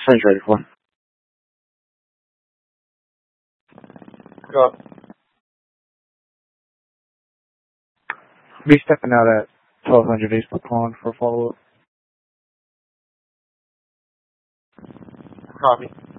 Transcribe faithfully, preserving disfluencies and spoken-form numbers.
Sun's ready for. Go. Be stepping out at twelve hundred East Pond for follow-up. Copy.